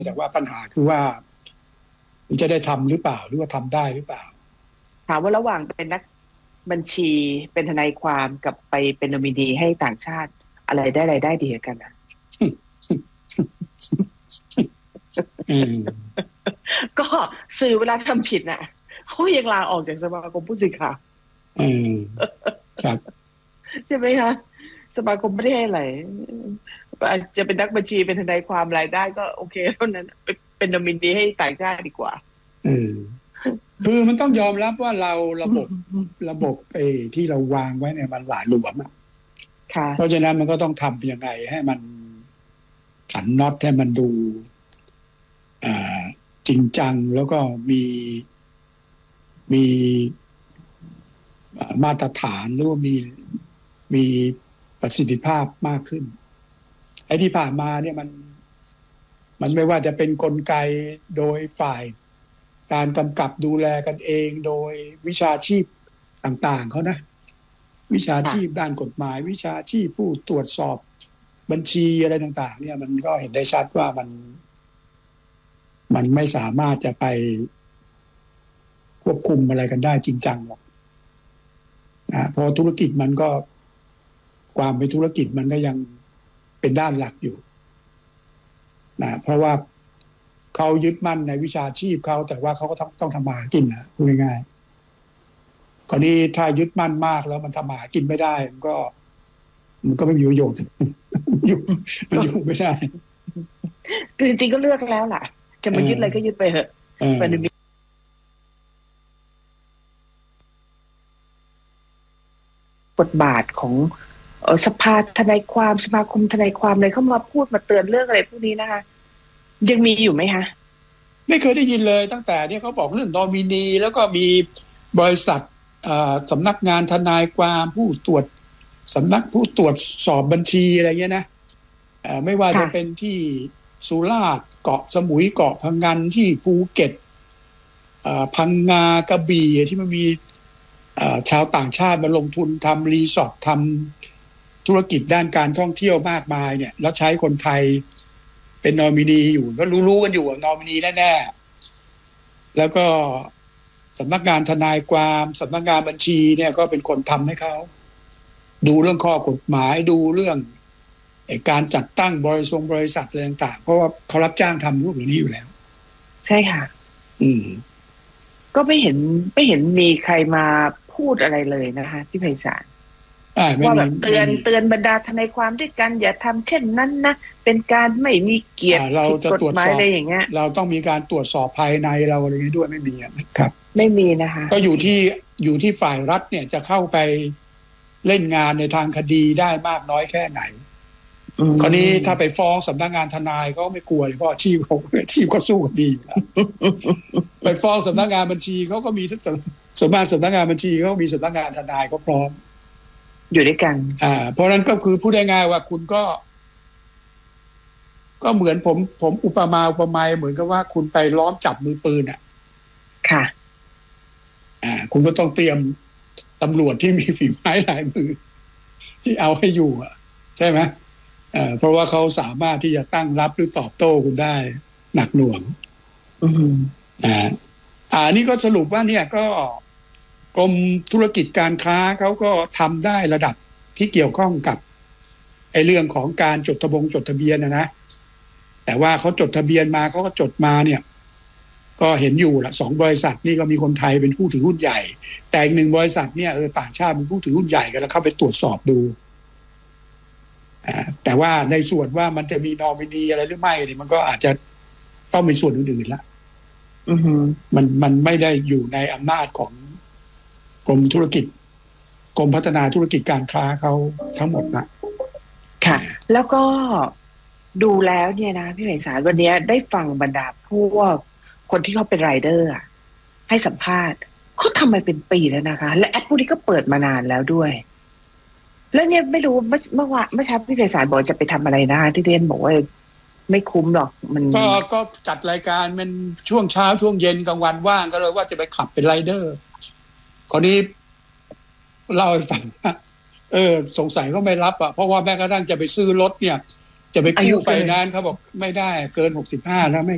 แต่ว่าปัญหาคือว่ามันจะได้ทำหรือเปล่าหรือว่าทำได้หรือเปล่าถามว่าระหว่างเป็นนักบัญชีเป็นทนายความกับไปเป็นโนมินีให้ต่างชาติอะไรได้รายได้ดีกว่ากันนะก็สื่อเวลาทำผิดน่ะเขายังลาออกจากสมาคมผู้สื่อข่าวครับใช่ไหมคะสมาคมไม่ได้ให้อะไรจะเป็นนักบัญชีเป็นทนายความรายได้ก็โอเคเท่านั้นเป็นโนมินีให้ต่างชาติดีกว่าคือมันต้องยอมรับว่าเราระบบที่เราวางไว้เนี่ยมันหลายหลวมเพราะฉะนั้นมันก็ต้องทำยังไงให้มันขันน็อตให้มันดูจริงจังแล้วก็มีมาตรฐานหรือว่ามีประสิทธิภาพมากขึ้นไอ้ที่ผ่านมาเนี่ยมันไม่ว่าจะเป็นกลไกโดยฝ่ายการกำกับดูแลกันเองโดยวิชาชีพต่างๆเขานะวิชาชีพด้านกฎหมายวิชาชีพผู้ตรวจสอบบัญชีอะไรต่างๆเนี่ยมันก็เห็นได้ชัดว่ามันไม่สามารถจะไปควบคุมอะไรกันได้จริงจังหรอกเพราะธุรกิจมันก็ความเป็นธุรกิจมันก็ยังเป็นด้านหลักอยู่เพราะว่าเขายึดมั่นในวิชาชีพเขาแต่ว่าเขาก็ต้องทำมาหากินนะพูดง่ายๆคราวนี้ถ้ายึดมั่นมากแล้วมันทำมาหากินไม่ได้มันก็ไม่มีประโยชน์มันอยู่ไม่ได้คือจริงๆก็เลือกแล้วล่ะจะมายึดอะไรก็ยึดไปเถอะมันมีบทบาทของสภาทนายความสมาคมทนายความเลยเข้ามาพูดมาเตือนเรื่องอะไรพวกนี้นะคะยังมีอยู่ไหมคะไม่เคยได้ยินเลยตั้งแต่เนี่ยเขาบอกเรื่องนอมินีแล้วก็มีบริษัทสำนักงานทนายความผู้ตรวจสำนักผู้ตรวจสอบบัญชีอะไรเงี้ยนะไม่ว่าจะเป็นที่สุราษฎร์เกาะสมุยเกาะพังงานที่ภูเก็ตพังงากระบี่ที่มันมีชาวต่างชาติมาลงทุนทำรีสอร์ททำธุรกิจด้านการท่องเที่ยวมากมายเนี่ยแล้วใช้คนไทยเป็นนอมินีอยู่ก็รู้กันอยู่ว่านอมินีแน่ๆแล้วก็สำนักงานทนายความสำนักงานบัญชีเนี่ยก็เป็นคนทำให้เขาดูเรื่องข้อกฎหมายดูเรื่องการจัดตั้งบริษัทอะไรต่างๆเพราะว่าเขารับจ้างทำพวกนี้อยู่แล้วใช่ค่ะก็ไม่เห็นมีใครมาพูดอะไรเลยนะคะที่ไพศาลว่าแบบเตือนบรรดาทนายความด้วยกันอย่าทำเช่นนั้นนะเป็นการไม่มีเกียรติกฎหมายอะไรอย่างเงี้ยเราต้องมีการตรวจสอบภายในเราอะไรนี้ด้วยไม่มีนะครับไม่มีนะคะก็อยู่ที่ฝ่ายรัฐเนี่ยจะเข้าไปเล่นงานในทางคดีได้มากน้อยแค่ไหนคราวนี้ถ้าไปฟ้องสำนักงานทนายเขาไม่กลัวเลยเพราะอาชีพเขาสู้คดีอยู่แล้วไปฟ้องสำนักงานบัญชีเขาก็มีส่วนมากสำนักงานบัญชีเขามีสำนักงานทนายก็พร้อมอยู่ด้วยกันเพราะนั้นก็คือพูดได้ง่ายว่าคุณก็เหมือนผมอุปมาเหมือนกับว่าคุณไปล้อมจับมือปืนค่ะคุณก็ต้องเตรียมตำรวจที่มีฝีไม้ลายมือที่เอาให้อยู่ใช่ไหมเพราะว่าเขาสามารถที่จะตั้งรับหรือตอบโต้คุณได้หนักหน่วงนี่ก็สรุปว่าเนี่ยก็กรมธุรกิจการค้าเขาก็ทำได้ระดับที่เกี่ยวข้องกับเรื่องของการจดทะเบียนนะแต่ว่าเขาจดทะเบียนมาเขาก็จดมาเนี่ยก็เห็นอยู่ละ2 บริษัทนี่ก็มีคนไทยเป็นผู้ถือหุ้นใหญ่แต่อีก1 บริษัทเนี่ยต่างชาติเป็นผู้ถือหุ้นใหญ่กันแล้วเข้าไปตรวจสอบดูแต่ว่าในส่วนว่ามันจะมีนอมินีอะไรหรือไม่เนี่ยมันก็อาจจะต้องเป็นส่วนอื่นๆละมันไม่ได้อยู่ในอำนาจของกรมพัฒนาธุรกิจการค้าเขาทั้งหมดนะค่ะแล้วก็ดูแล้วเนี่ยนะพี่ไพศาลวันนี้ได้ฟังบรรดาพวกคนที่เขาเป็นไรเดอร์ให้สัมภาษณ์เขาทำมาเป็นปีแล้วนะคะและแอปพวกนี้ก็เปิดมานานแล้วด้วยแล้วเนี่ยไม่รู้เมื่อเช้าพี่ไพศาลบอกจะไปทำอะไรนะที่เรียนบอกว่าไม่คุ้มหรอกมันก็จัดรายการมันช่วงเช้าช่วงเย็นกลางวันว่างก็เลยว่าจะไปขับเป็นไรเดอร์คราวนี้เล่าให้ฟังสงสัยเขาไม่รับเพราะว่าแม้กระทั่งจะไปซื้อรถเนี่ยจะไปกู้ไฟแนนซ์เขาบอกไม่ได้เกิน65แล้วไม่